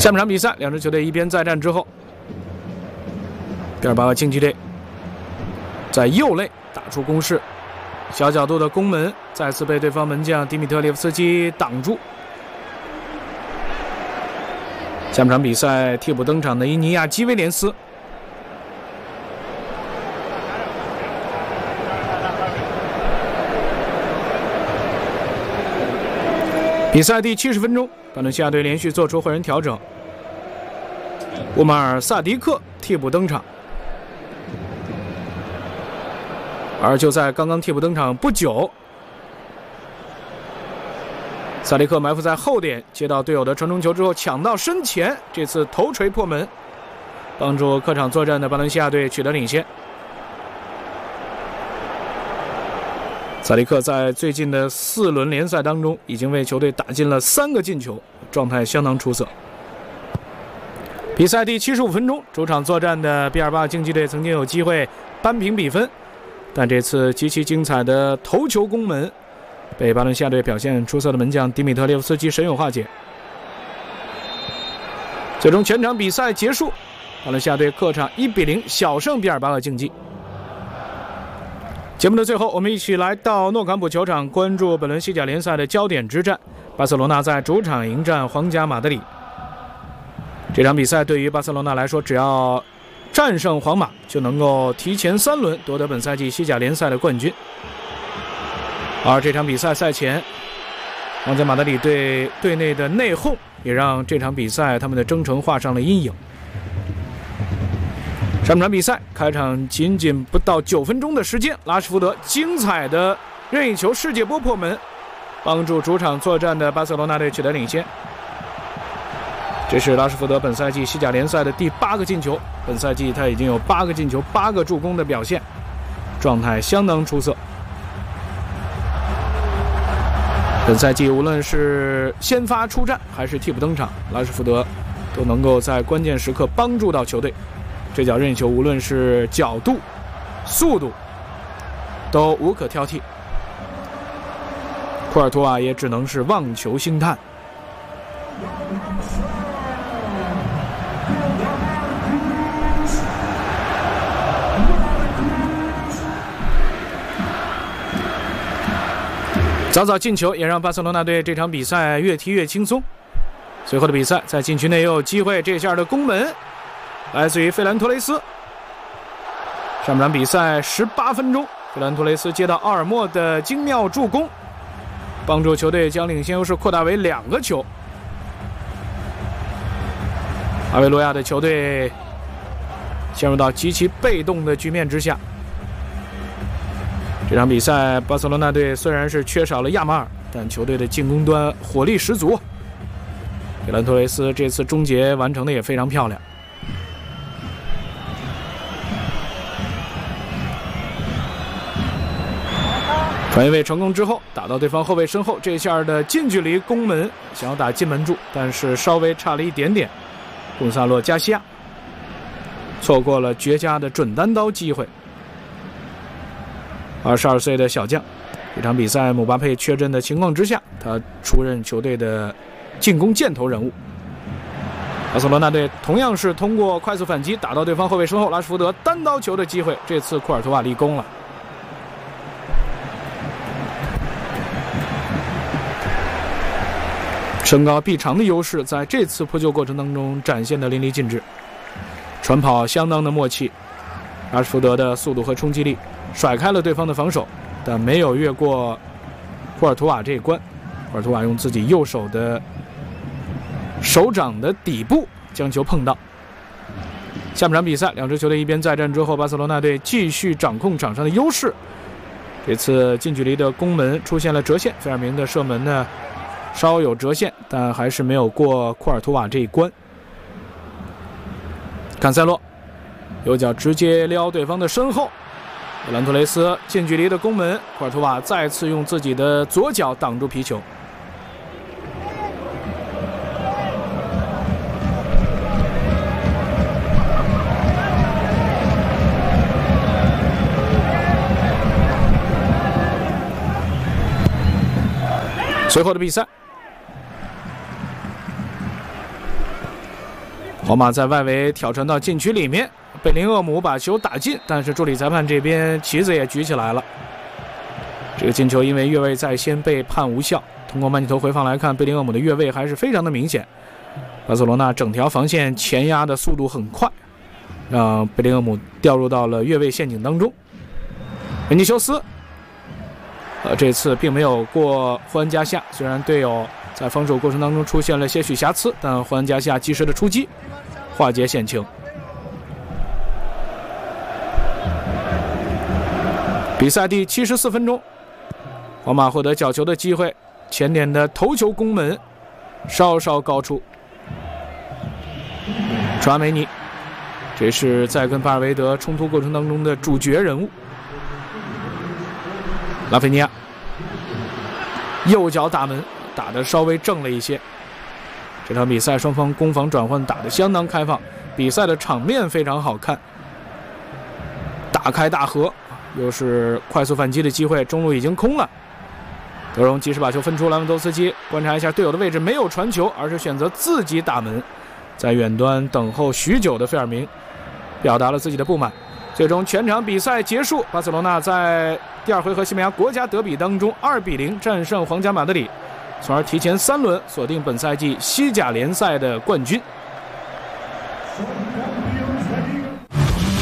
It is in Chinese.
下半场比赛，两支球队一边再战之后，毕尔巴鄂竞技队在右肋打出攻势，小角度的攻门再次被对方门将迪米特列夫斯基挡住。下半场比赛替补登场的伊尼亚基威廉斯，比赛第70分钟，巴伦西亚队连续做出换人调整，乌马尔·萨迪克替补登场。而就在刚刚替补登场不久，萨迪克埋伏在后点，接到队友的传中球之后抢到身前，这次头锤破门，帮助客场作战的巴伦西亚队取得领先。萨迪克在最近的4轮联赛当中已经为球队打进了3个进球，状态相当出色。比赛第75分钟，主场作战的毕尔巴鄂竞技队曾经有机会扳平比分，但这次极其精彩的头球攻门被巴伦西亚队表现出色的门将迪米特列夫斯基神勇化解。最终全场比赛结束，巴伦西亚队客场1-0小胜毕尔巴鄂竞技。节目的最后，我们一起来到诺坎普球场，关注本轮西甲联赛的焦点之战。巴塞罗那在主场迎战皇家马德里。这场比赛对于巴塞罗那来说，只要战胜皇马，就能够提前3轮夺得本赛季西甲联赛的冠军。而这场比赛赛前，皇家马德里队内的内讧也让这场比赛他们的征程画上了阴影。上半场比赛开场仅仅不到9分钟的时间，拉什福德精彩的任意球世界波破门，帮助主场作战的巴塞罗那队取得领先。这是拉什福德本赛季西甲联赛的第8个进球，本赛季他已经有8个进球、8个助攻的表现，状态相当出色。本赛季无论是先发出战还是替补登场，拉什福德都能够在关键时刻帮助到球队。这脚任意球无论是角度、速度都无可挑剔，库尔图瓦也只能是望球兴叹。早早进球也让巴塞罗那队这场比赛越踢越轻松。随后的比赛在禁区内又有机会，这下的攻门来自于费兰托雷斯。上半场比赛18分钟，费兰托雷斯接到奥尔莫的精妙助攻，帮助球队将领先优势扩大为2个球。阿维罗亚的球队陷入到极其被动的局面之下。这场比赛巴塞罗那队虽然是缺少了亚马尔，但球队的进攻端火力十足。费兰托雷斯这次终结完成的也非常漂亮。传越位成功之后，打到对方后卫身后，这下的近距离攻门想要打进门柱，但是稍微差了一点点。贡萨洛·加西亚错过了绝佳的准单刀机会。22岁的小将，这场比赛姆巴佩缺阵的情况之下，他出任球队的进攻箭头人物。巴塞罗那队同样是通过快速反击打到对方后卫身后，拉什福德单刀球的机会，这次库尔图瓦立功了。身高臂长的优势在这次扑救过程当中展现的淋漓尽致，传跑相当的默契，拉什福德的速度和冲击力甩开了对方的防守，但没有越过库尔图瓦这一关。库尔图瓦用自己右手的手掌的底部将球碰到。下半场比赛，两支球队一边再战之后，巴塞罗那队继续掌控场上的优势。这次近距离的攻门出现了折线，费尔明的射门呢稍有折线，但还是没有过库尔图瓦这一关。坎塞洛右脚直接撩对方的身后，费兰托雷斯近距离的攻门，库尔图瓦再次用自己的左脚挡住皮球。随后的比赛， 皇马在外围挑传到禁区里面，贝林厄姆把球打进，但是助理裁判这边旗子也举起来了。这个进球因为越位在先被判无效。通过慢镜头回放来看，贝林厄姆的越位还是非常的明显。巴塞罗那整条防线前压的速度很快，让贝林厄姆掉入到了越位陷阱当中。维尼修斯，这次并没有过霍恩加夏，虽然队友在防守过程当中出现了些许瑕疵，但霍恩加夏及时的出击，化解险情。比赛第74分钟，皇马获得角球的机会，前点的头球攻门稍稍高出。楚阿梅尼，这是在跟巴尔维德冲突过程当中的主角人物。拉菲尼亚右脚打门，打得稍微正了一些。这场比赛双方攻防转换打得相当开放，比赛的场面非常好看，大开大合，又是快速反击的机会，中路已经空了。德容及时把球分出，莱万多斯基观察一下队友的位置，没有传球，而是选择自己打门。在远端等候许久的费尔明表达了自己的不满。最终全场比赛结束，巴塞罗那在第二回合西班牙国家德比当中2-0战胜皇家马德里，从而提前3轮锁定本赛季西甲联赛的冠军。